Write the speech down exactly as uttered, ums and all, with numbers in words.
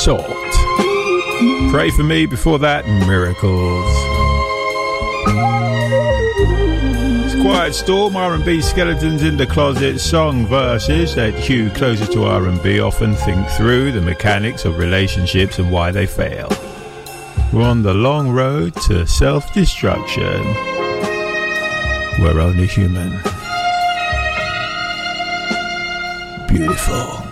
Salt. Pray for Me, before that, Miracles. It's Quiet Storm, R and B Skeletons in the Closet, song verses that hew closer to R and B, often think through the mechanics of relationships and why they fail. We're on the long road to self-destruction. We're only human. Beautiful.